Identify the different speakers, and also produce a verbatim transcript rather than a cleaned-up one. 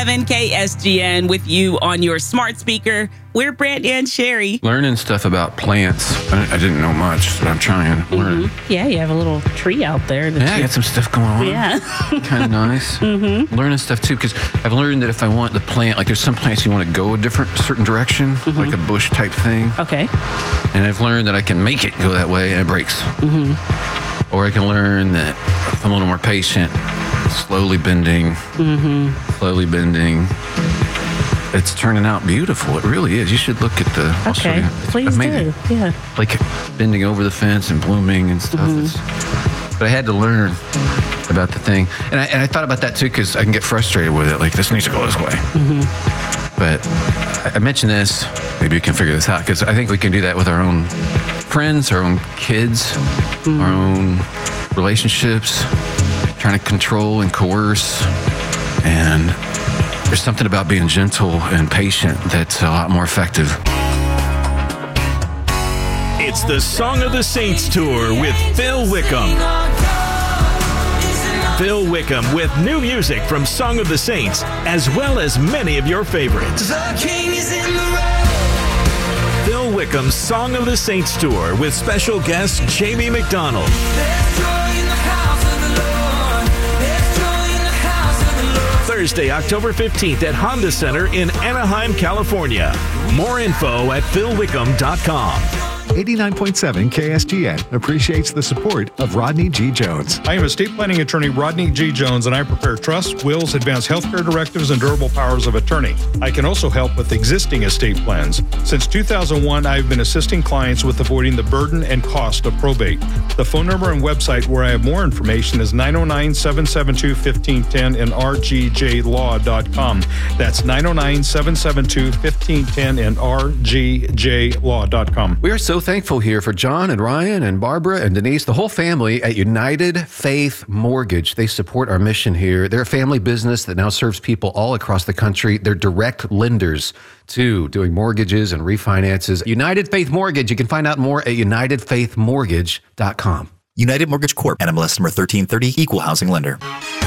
Speaker 1: seven K S G N with you on your smart speaker. We're Brandy and Sherry.
Speaker 2: Learning stuff about plants. I, I didn't know much, but I'm trying to learn.
Speaker 3: Mm-hmm. Yeah, you have a little tree out there.
Speaker 2: Yeah, I
Speaker 3: you...
Speaker 2: got some stuff going on.
Speaker 3: Yeah.
Speaker 2: Kind of nice. Mm-hmm. Learning stuff too, because I've learned that if I want the plant, like there's some plants you want to go a different, certain direction, mm-hmm. like a bush type thing.
Speaker 3: Okay.
Speaker 2: And I've learned that I can make it go that way and it breaks. Mm-hmm. Or I can learn that if I'm a little more patient, slowly bending, mm-hmm. slowly bending. It's turning out beautiful. It really is. You should look at the... I'll
Speaker 3: okay,
Speaker 2: it's
Speaker 3: please
Speaker 2: amazing.
Speaker 3: do. Yeah.
Speaker 2: Like bending over the fence and blooming and stuff.
Speaker 3: Mm-hmm.
Speaker 2: It's, but I had to learn about the thing. And I, and I thought about that too because I can get frustrated with it. Like, this needs to go this way. Mm-hmm. But I, I mentioned this. Maybe you can figure this out because I think we can do that with our own friends, our own kids, mm-hmm. our own relationships, trying to control and coerce. And there's something about being gentle and patient that's a lot more effective.
Speaker 4: It's the Song of the Saints Tour with Phil Wickham. Phil Wickham with new music from Song of the Saints, as well as many of your favorites. Phil Wickham's Song of the Saints Tour with special guest Jamie McDonald. Thursday, October fifteenth at Honda Center in Anaheim, California. More info at phil wickham dot com.
Speaker 5: eighty-nine point seven K S G N appreciates the support of Rodney G. Jones.
Speaker 6: I am estate planning attorney Rodney G. Jones, and I prepare trusts, wills, advanced healthcare directives, and durable powers of attorney. I can also help with existing estate plans. Since two thousand one, I have been assisting clients with avoiding the burden and cost of probate. The phone number and website where I have more information is nine oh nine, seven seven two, one five one zero and r g j law dot com. That's nine oh nine, seven seven two, one five one zero and r g j law dot com.
Speaker 2: We are so thankful here for John and Ryan and Barbara and Denise, the whole family at United Faith Mortgage. They support our mission here. They're a family business that now serves people all across the country. They're direct lenders too, doing mortgages and refinances. United Faith Mortgage. You can find out more at united faith mortgage dot com.
Speaker 7: United Mortgage Corp. N M L S number thirteen thirty, Equal Housing Lender.